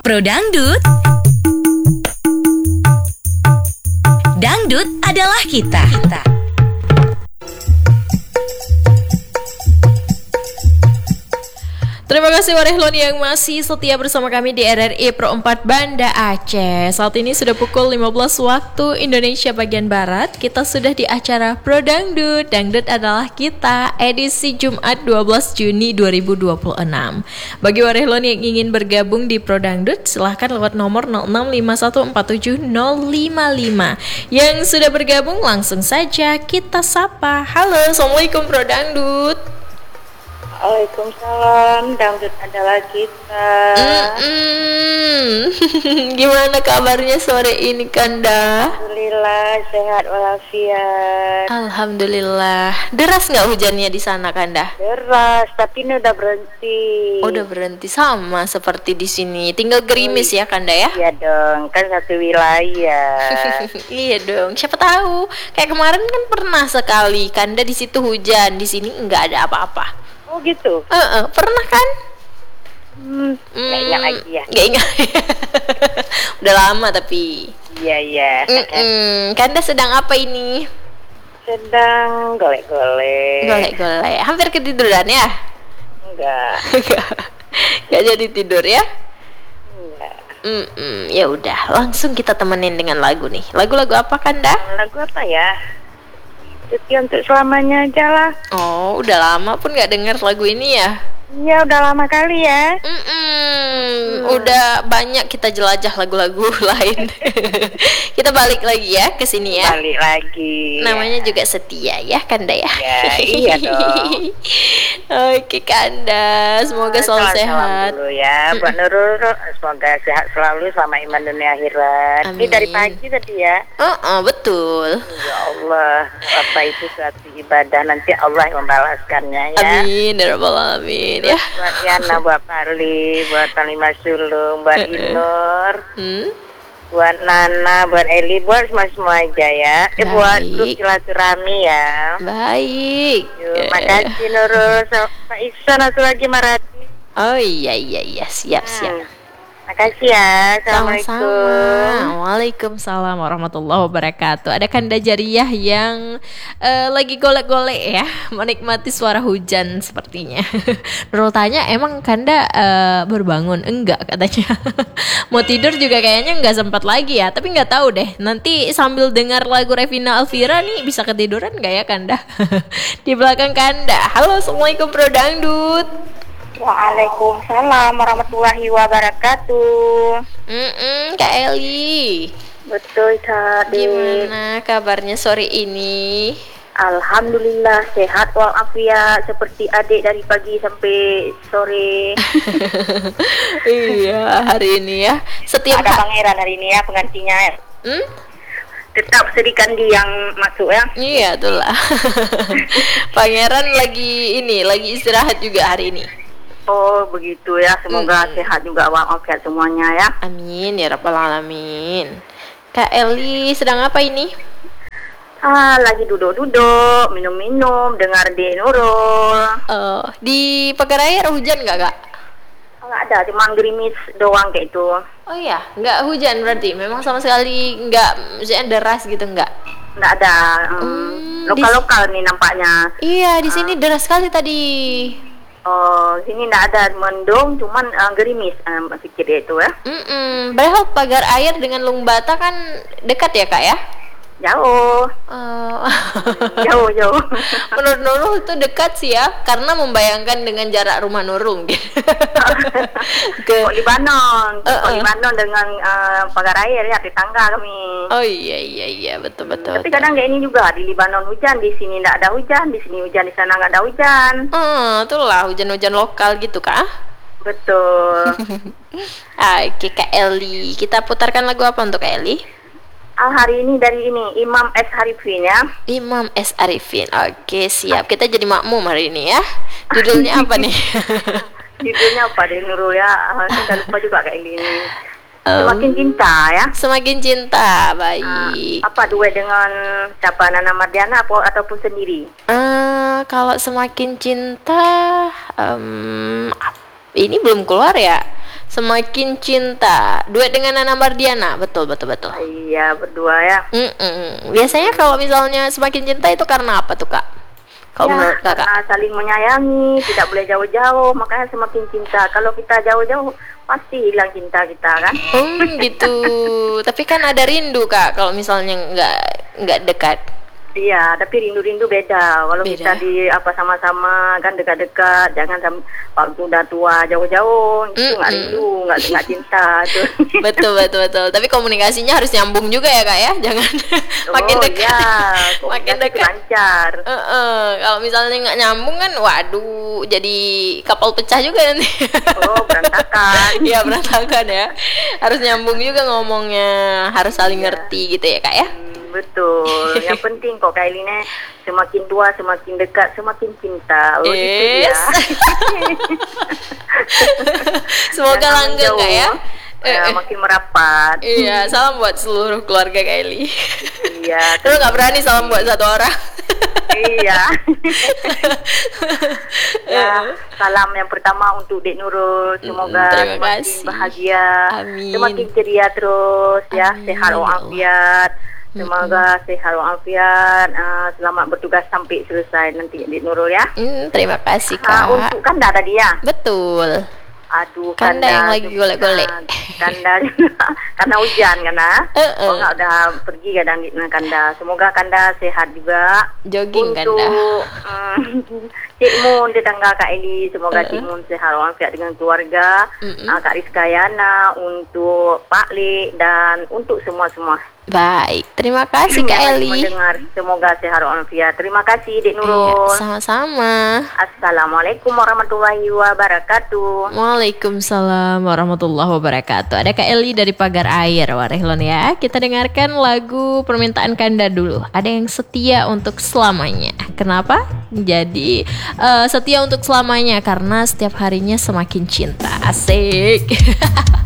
Pro Dangdut. Dangdut adalah kita. Terima kasih Warehlon yang masih setia bersama kami di RRI Pro 4 Banda Aceh. Saat ini sudah pukul 15 waktu Indonesia bagian Barat. Kita sudah di acara Pro Dangdut. Dangdut adalah kita, edisi Jumat 12 Juni 2026. Bagi Warehlon yang ingin bergabung di Pro Dangdut, silahkan lewat nomor 0651470555. Yang sudah bergabung langsung saja kita sapa. Halo, Assalamualaikum Pro Dangdut. Waalaikumsalam, dangdut adalah kita. Gimana kabarnya sore ini Kanda? Alhamdulillah sehat walafiat. Alhamdulillah. Deras nggak hujannya di sana Kanda? Deras, tapi ini udah berhenti. Udah berhenti, sama seperti di sini. Tinggal gerimis ya Kanda ya? Iya dong, kan satu wilayah. Iya dong. Siapa tahu? Kayak kemarin kan pernah sekali Kanda di situ hujan, di sini nggak ada apa-apa. Oh gitu? Pernah kan? Nggak ingat lagi ya. Nggak ingat. Udah lama tapi. Iya. Kanda sedang apa ini? Sedang golek-golek. Golek-golek. Hampir ketiduran ya? Enggak. Nggak jadi tidur ya? Enggak. Ya udah, langsung kita temenin dengan lagu nih. Lagu-lagu apa Kanda? Lagu apa ya? Setia untuk selamanya aja lah. Oh, udah lama pun nggak dengar lagu ini ya? Iya, udah lama kali ya. Udah banyak kita jelajah lagu-lagu lain. Kita balik lagi ya ke sini ya. Balik lagi. Namanya juga Setia ya Kanda ya. Ya, iya dong. Oke Kanda, semoga selalu sehat. Salam dulu ya buat Nurul, semoga sehat selalu selama iman dunia akhirat. Ini dari pagi tadi ya. Betul. Ya Allah, apa itu suatu ibadah, nanti Allah yang membalaskannya ya. Amin ya rabbal alamin ya. Buat Yana, buat Parli, buat Talimah Sulung, buat Inur, buat Nana, buat Eli, buat semua aja ya. Buat grup silaturahmi ya. Baik. Makasih Nurul. Pak Iksan satu lagi Marati. Oh iya, siap. Makasih ya. Assalamualaikum. Sama-sama. Waalaikumsalam warahmatullahi wabarakatuh. Ada Kanda Jariah yang lagi golek-golek ya, menikmati suara hujan sepertinya. Nurul tanya, emang Kanda baru bangun? Enggak katanya. Mau tidur juga kayaknya enggak sempat lagi ya. Tapi enggak tahu deh. Nanti sambil dengar lagu Revina Alvira nih bisa ketiduran enggak ya Kanda? Di belakang Kanda. Halo, Assalamualaikum Pro Dangdut. Waalaikumsalam warahmatullahi wabarakatuh. Kak Eli. Betul tadi. Gimana kabarnya sore ini? Alhamdulillah sehat walafiat, seperti adik dari pagi sampai sore. Iya, hari ini ya. Setiap ada pangeran hari ini ya penggantinya ya. Tetap sedikan dia yang masuk ya. Iya, itulah. Pangeran lagi istirahat juga hari ini. Oh begitu ya, semoga sehat juga walafiat semuanya ya. Amin ya rabbal alamin. Kak Eli sedang apa ini? Lagi duduk-duduk, minum-minum, dengar di Nurul. Di Pagaraya hujan nggak Kak? Nggak ada, cuma gerimis doang kayak itu. Oh iya, nggak hujan berarti? Memang sama sekali nggak, maksudnya deras gitu nggak? Nggak ada, lokal-lokal nih nampaknya. Iya, di sini deras sekali tadi. Oh, sini nggak ada mendung, cuman gerimis, pikir itu ya. Padahal pagar air dengan Lungbata kan dekat ya Kak ya? Jauh. Jauh. Menurut Nurul itu dekat sih ya, karena membayangkan dengan jarak rumah Nurul gitu. Ke Libanon, Libanon dengan pagar air ya, tetangga kami. Oh iya, betul. Tapi kadang kayak ini juga, di Libanon hujan, di sini nggak ada hujan, di sini hujan, di sana nggak ada hujan. Itulah hujan-hujan lokal gitu Kak. Betul. Oke Kak Eli, kita putarkan lagu apa untuk Kak Eli? Hari ini dari Imam S. Arifin ya. Imam S. Arifin. Oke, siap. Kita jadi makmum hari ini ya. Judulnya apa nih? Judulnya apa deh Nurul ya? Kita lupa juga kayak gini. Semakin cinta ya. Semakin cinta, baik. Apa duet dengan siapa, Nana Mardiana ataupun sendiri? Kalau semakin cinta, ini belum keluar ya. Semakin Cinta, duet dengan Nana Mardiana. Betul, betul, betul. Iya, berdua ya. Biasanya kalau misalnya Semakin Cinta itu karena apa tuh, Kak? Kalau Ya, menurut Kakak? karena saling menyayangi, tidak boleh jauh-jauh, makanya semakin cinta. Kalau kita jauh-jauh, pasti hilang cinta kita kan? Gitu. Tapi kan ada rindu, Kak, kalau misalnya nggak dekat. Iya, tapi rindu-rindu beda. Kalau Beda. kita di apa sama-sama kan dekat-dekat, jangan waktu udah tua jauh-jauh, itu nggak rindu, nggak cinta tuh. Betul, betul, betul. Tapi komunikasinya harus nyambung juga ya, Kak ya. Jangan makin dekat. Ya, Makin komunikasi dekat. lancar. Kalau misalnya nggak nyambung kan, waduh, jadi kapal pecah juga nanti. Oh, berantakan. Iya, berantakan ya. Harus nyambung juga ngomongnya, harus saling ngerti gitu ya, Kak ya. Betul. Yang penting kok Kak Eli semakin tua semakin dekat semakin cinta. Oh, itu ya. Semoga Jangan langgeng, Kak ya. Makin merapat. Iya, salam buat seluruh keluarga Kak Eli. Iya. Terus nggak berani salam buat satu orang. Iya. Ya, salam yang pertama untuk Dek Nurul. Semoga terima semakin kasih. bahagia, Amin. semakin ceria terus ya, Amin, sehat ya Allah. walafiat. Semoga sehat walafiat. Selamat bertugas sampai selesai nanti Dek Nurul ya. Terima kasih, Kak. Untuk Kanda tadi ya. Betul. Aduh, Kanda yang lagi golek-golek. Kanda karena hujan karena nggak udah pergi kadang Kanda. Semoga Kanda sehat juga. Jogging, Kanda. Untuk Cik Mun tetangga Kak Eli, semoga Cik Mun sehat walafiat dengan keluarga. Kak Rizka Yana, untuk Pak Le dan untuk semua. Baik, terima kasih Kak Yang Eli. mendengar, semoga sehat walafiat. Terima kasih Dek Nurul. Iya, sama-sama. Assalamualaikum warahmatullahi wabarakatuh. Waalaikumsalam warahmatullahi wabarakatuh. Ada Kak Eli dari Pagar Air, Warehlon ya. Kita dengarkan lagu permintaan Kanda dulu. Ada yang setia untuk selamanya. Kenapa? Jadi setia untuk selamanya karena setiap harinya semakin cinta. Asik.